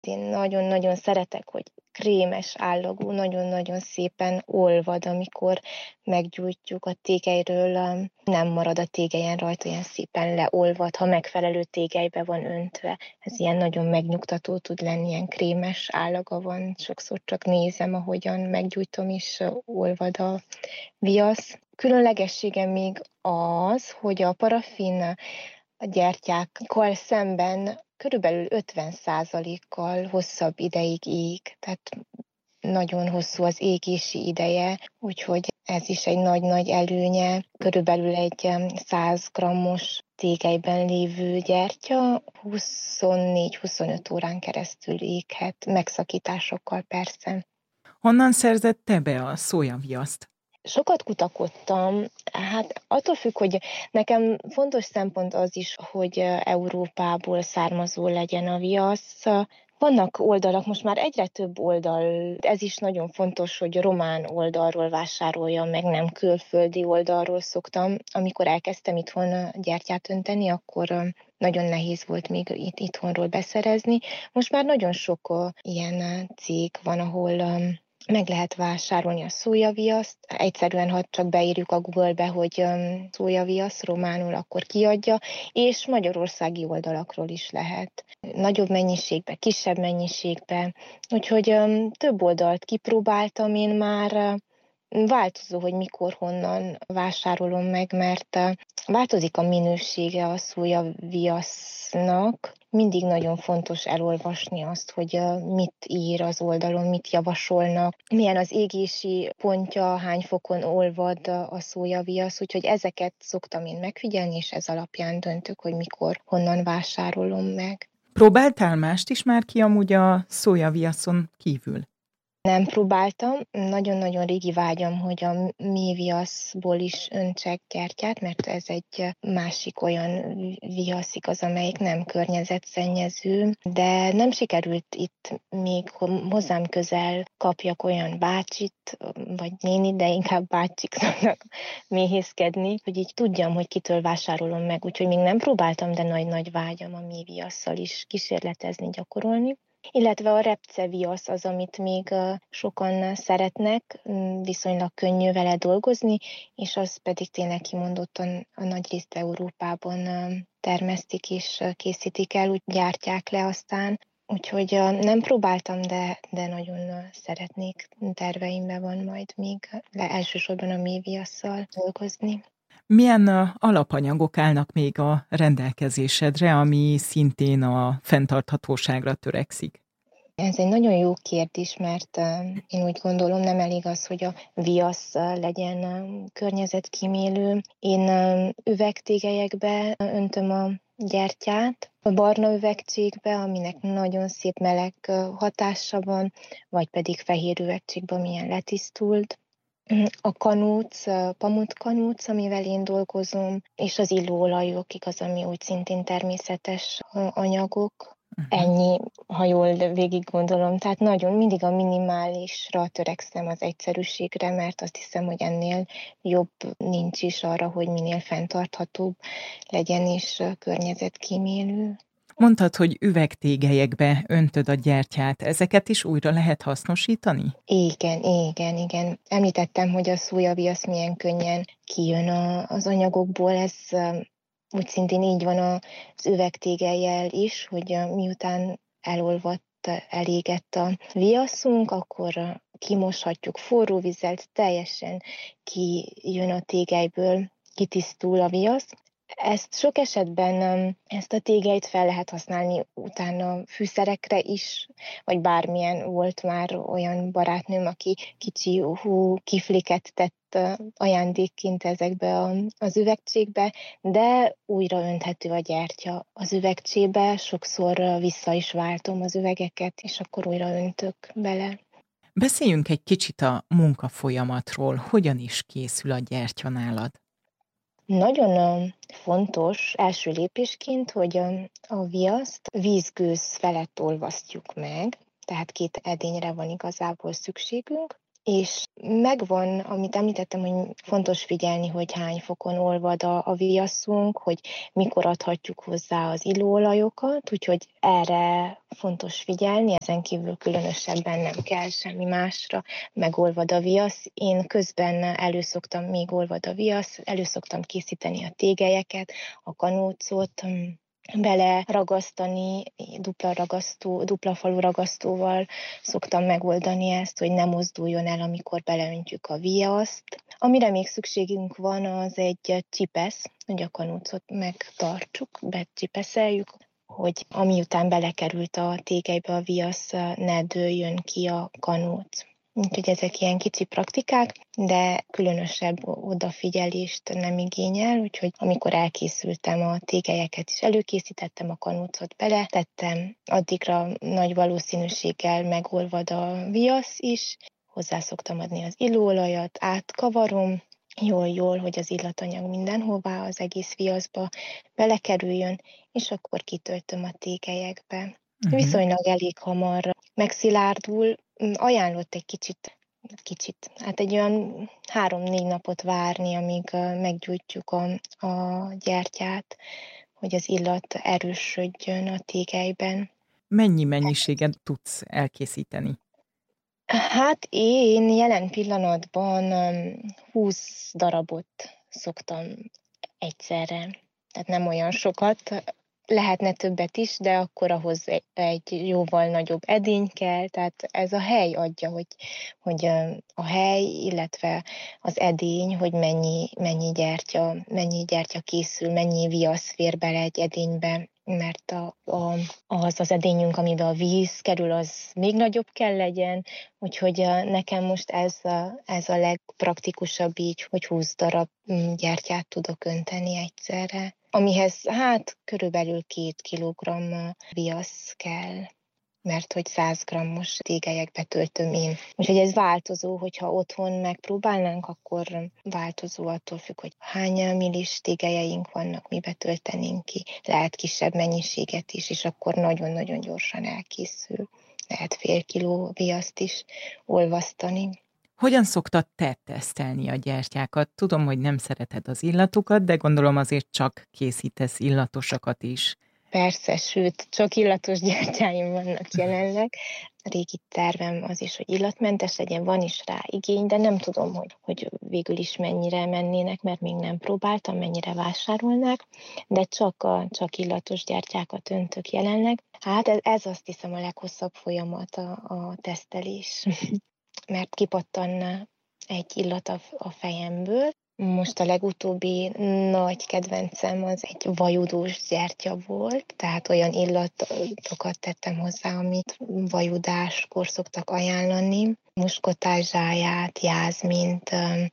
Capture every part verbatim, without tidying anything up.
Én nagyon-nagyon szeretek, hogy krémes állagú, nagyon-nagyon szépen olvad, amikor meggyújtjuk a tégelyről, nem marad a tégelyen rajta, ilyen szépen leolvad, ha megfelelő tégelybe van öntve. Ez ilyen nagyon megnyugtató tud lenni, ilyen krémes állaga van. Sokszor csak nézem, ahogyan meggyújtom, és olvad a viasz. Különlegessége még az, hogy a parafin a gyertyákkal szemben körülbelül ötven százalékkal hosszabb ideig ég, tehát nagyon hosszú az égési ideje, úgyhogy ez is egy nagy-nagy előnye. Körülbelül egy száz grammos tégelyben lévő gyertya huszonnégy-huszonöt órán keresztül éghet, megszakításokkal persze. Honnan szerzett te be a szójaviaszt? Sokat kutakodtam, hát attól függ, hogy nekem fontos szempont az is, hogy Európából származó legyen a viasz. Vannak oldalak, most már egyre több oldal, ez is nagyon fontos, hogy román oldalról vásároljam meg, nem külföldi oldalról szoktam. Amikor elkezdtem itthon gyertyát önteni, akkor nagyon nehéz volt még itt itthonról beszerezni. Most már nagyon sok ilyen cég van, ahol meg lehet vásárolni a szójaviaszt. Egyszerűen, ha csak beírjuk a Google-be, hogy szójaviasz románul, akkor kiadja, és magyarországi oldalakról is lehet. Nagyobb mennyiségbe, kisebb mennyiségbe. Úgyhogy több oldalt kipróbáltam én már. Változó, hogy mikor, honnan vásárolom meg, mert változik a minősége a szójaviasznak. Mindig nagyon fontos elolvasni azt, hogy mit ír az oldalon, mit javasolnak, milyen az égési pontja, hány fokon olvad a szójaviasz, úgyhogy ezeket szoktam én megfigyelni, és ez alapján döntök, hogy mikor, honnan vásárolom meg. Próbáltál mást is már ki amúgy a szójaviaszon kívül? Nem próbáltam, nagyon-nagyon régi vágyam, hogy a méhviaszból is öntsek gyertyát, mert ez egy másik olyan viasz igaz, amelyik nem környezetszennyező, de nem sikerült itt még hozzám közel kapjak olyan bácsit, vagy néni, de inkább bácsik szoktak méhészkedni, hogy így tudjam, hogy kitől vásárolom meg, úgyhogy még nem próbáltam, de nagy-nagy vágyam a méhviasszal is kísérletezni, gyakorolni. Illetve a repceviasz az, amit még sokan szeretnek, viszonylag könnyű vele dolgozni, és az pedig tényleg kimondottan a nagy részt Európában termesztik és készítik el, úgy gyártják le aztán. Úgyhogy nem próbáltam, de, de nagyon szeretnék, terveimben van majd még le, elsősorban a méhviasszal dolgozni. Milyen alapanyagok állnak még a rendelkezésedre, ami szintén a fenntarthatóságra törekszik? Ez egy nagyon jó kérdés, mert én úgy gondolom, nem elég az, hogy a viasz legyen környezetkímélő. Én üvegtégelyekbe öntöm a gyertyát, a barna üvegcségbe, aminek nagyon szép meleg hatása van, vagy pedig fehér üvegcségbe, amilyen letisztult. A kanóc, a pamutkanóc, amivel én dolgozom, és az illóolajok, igaz, ami úgy szintén természetes anyagok. Uh-huh. Ennyi, ha jól végig gondolom. Tehát nagyon mindig a minimálisra törekszem, az egyszerűségre, mert azt hiszem, hogy ennél jobb nincs is arra, hogy minél fenntarthatóbb legyen és környezetkímélő. Mondtad, hogy üvegtégelyekbe öntöd a gyertyát. Ezeket is újra lehet hasznosítani? Igen, igen, igen. Említettem, hogy a szójaviasz milyen könnyen kijön a, az anyagokból. Ez úgy szintén így van az üvegtégelyel is, hogy miután elolvadt, elégett a viaszunk, akkor kimoshatjuk forró vízzel, teljesen kijön a tégelyből, kitisztul a viasz. Ezt sok esetben, ezt a tégelyt fel lehet használni utána fűszerekre is, vagy bármilyen. Volt már olyan barátnőm, aki kicsi hú kifliket tett ajándékként ezekbe az üvegcsékbe, de újra önthető a gyertya az üvegcsébe, sokszor vissza is váltom az üvegeket, és akkor újra öntök bele. Beszéljünk egy kicsit a munkafolyamatról. Hogyan is készül a gyertya nálad? Nagyon fontos első lépésként, hogy a viaszt vízgőz felett olvasztjuk meg, tehát két edényre van igazából szükségünk, és megvan, amit említettem, hogy fontos figyelni, hogy hány fokon olvad a, a viaszunk, hogy mikor adhatjuk hozzá az illóolajokat, úgyhogy erre fontos figyelni, ezen kívül különösebben nem kell semmi másra, megolvad a viasz. Én közben előszoktam, még olvad a viasz, előszoktam készíteni a tégelyeket, a kanócot, bele ragasztani, dupla ragasztó, dupla falu ragasztóval szoktam megoldani ezt, hogy ne mozduljon el, amikor beleöntjük a viaszt. Amire még szükségünk van, az egy csipesz, hogy a kanócot megtartsuk, becsipeszeljük, hogy amiután belekerült a tégelybe a viasz, ne dőljön ki a kanóc. Úgyhogy ezek ilyen kicsi praktikák, de különösebb odafigyelést nem igényel, úgyhogy amikor elkészültem a tégelyeket is, előkészítettem a kanócot, beletettem, addigra nagy valószínűséggel megolvad a viasz is, hozzá szoktam adni az illóolajat, átkavarom, jól-jól, hogy az illatanyag mindenhová, az egész viaszba belekerüljön, és akkor kitöltöm a tégelyekbe. Uh-huh. Viszonylag elég hamar megszilárdul, ajánlott egy kicsit, kicsit, hát egy olyan három-négy napot várni, amíg meggyújtjuk a, a gyertyát, hogy az illat erősödjön a tégelyben. Mennyi mennyiséget tudsz elkészíteni? Hát én jelen pillanatban húsz darabot szoktam egyszerre, tehát nem olyan sokat. Lehetne többet is, de akkor ahhoz egy, egy jóval nagyobb edény kell, tehát ez a hely adja, hogy, hogy a hely, illetve az edény, hogy mennyi, mennyi, gyertya, mennyi gyertya készül, mennyi viasz fér bele egy edénybe, mert a, a, az az edényünk, amiben a víz kerül, az még nagyobb kell legyen, úgyhogy nekem most ez a, ez a legpraktikusabb így, hogy húsz darab gyertyát tudok önteni egyszerre, amihez hát körülbelül két kilogramm viasz kell, mert hogy száz grammos tégelyekbe töltöm én. Úgyhogy ez változó, hogyha otthon megpróbálnánk, akkor változó, attól függ, hogy hány millis tégelyeink vannak, mibe töltenénk ki. Lehet kisebb mennyiséget is, és akkor nagyon-nagyon gyorsan elkészül. Lehet fél kiló viaszt is olvasztani. Hogyan szoktad te tesztelni a gyertyákat? Tudom, hogy nem szereted az illatokat, de gondolom azért csak készítesz illatosakat is. Persze, sőt, csak illatos gyertyáim vannak jelenleg. Régi tervem az is, hogy illatmentes legyen, van is rá igény, de nem tudom, hogy, hogy végül is mennyire mennének, mert még nem próbáltam, mennyire vásárolnák, de csak, a, csak illatos gyertyákat öntök jelenleg. Hát ez, ez azt hiszem a leghosszabb folyamat a, a tesztelés, mert kipattan egy illat a, a fejemből. Most a legutóbbi nagy kedvencem az egy vajudós gyertya volt, tehát olyan illatokat tettem hozzá, amit vajudáskor szoktak ajánlani. Muskotázsáját, jázmint,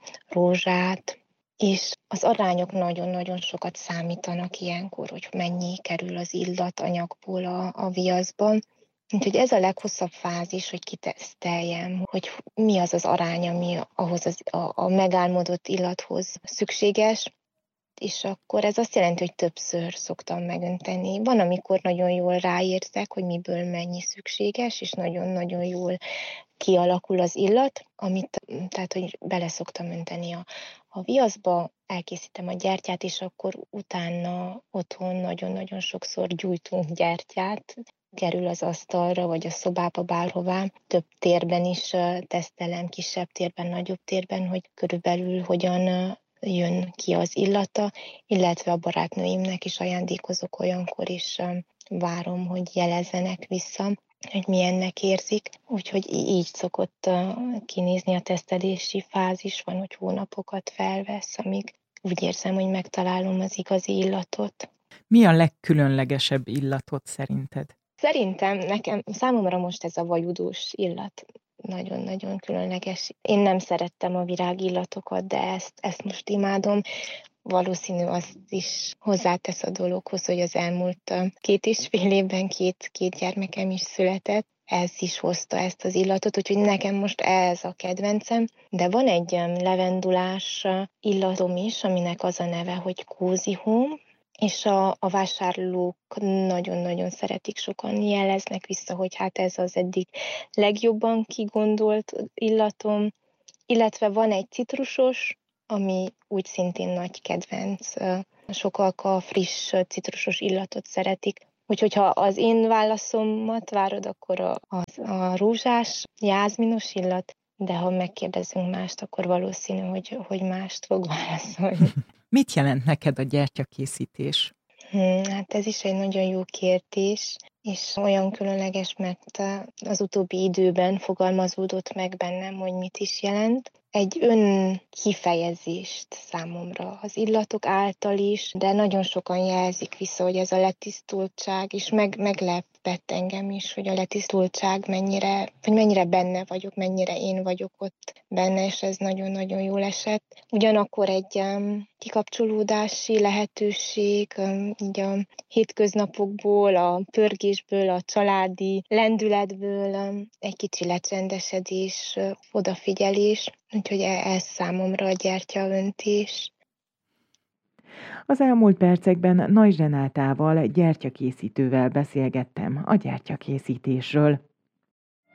rózsát, és az arányok nagyon-nagyon sokat számítanak ilyenkor, hogy mennyi kerül az illatanyagból a, a viaszban. Úgyhogy ez a leghosszabb fázis, hogy kiteszteljem, hogy mi az az arány, ami ahhoz az, a, a megálmodott illathoz szükséges, és akkor ez azt jelenti, hogy többször szoktam megönteni. Van, amikor nagyon jól ráérzek, hogy miből mennyi szükséges, és nagyon-nagyon jól kialakul az illat, amit, tehát, hogy bele szoktam önteni a, a viaszba, elkészítem a gyertyát, és akkor utána otthon nagyon-nagyon sokszor gyújtunk gyertyát, kerül az asztalra, vagy a szobába, bárhová. Több térben is tesztelem, kisebb térben, nagyobb térben, hogy körülbelül hogyan jön ki az illata, illetve a barátnőimnek is ajándékozok olyankor, és várom, hogy jelezzenek vissza, hogy milyennek érzik. Úgyhogy így szokott kinézni a tesztelési fázis, van, hogy hónapokat felvesz, amíg úgy érzem, hogy megtalálom az igazi illatot. Mi a legkülönlegesebb illatot szerinted? Szerintem nekem, számomra most ez a vajudós illat nagyon-nagyon különleges. Én nem szerettem a virágillatokat, de ezt, ezt most imádom. Valószínű azt is hozzátesz a dologhoz, hogy az elmúlt két és fél évben két, két gyermekem is született. Ez is hozta ezt az illatot, úgyhogy nekem most ez a kedvencem. De van egy levendulás illatom is, aminek az a neve, hogy Cozy Home. és a, a vásárlók nagyon-nagyon szeretik, sokan jeleznek vissza, hogy hát ez az eddig legjobban kigondolt illatom, illetve van egy citrusos, ami úgy szintén nagy kedvenc. Sokak a friss citrusos illatot szeretik. Úgyhogy ha az én válaszomat várod, akkor a, a, a rózsás, jázminos illat, de ha megkérdezünk mást, akkor valószínű, hogy, hogy mást fog válaszolni. Mit jelent neked a gyertyakészítés? Hmm, hát ez is egy nagyon jó kérdés, és olyan különleges, mert az utóbbi időben fogalmazódott meg bennem, hogy mit is jelent. Egy önkifejezést számomra az illatok által is, de nagyon sokan jelzik vissza, hogy ez a letisztultság, és meg, meglepett engem is, hogy a letisztultság mennyire, hogy mennyire benne vagyok, mennyire én vagyok ott benne, és ez nagyon-nagyon jól esett. Ugyanakkor egy um, kikapcsolódási lehetőség, um, így a hétköznapokból, a pörgésből, a családi lendületből um, egy kicsi lecsendesedés, uh, odafigyelés, úgyhogy ez számomra a gyertyaöntés. Az elmúlt percekben Nagy Renátával, gyertyakészítővel beszélgettem a gyertyakészítésről.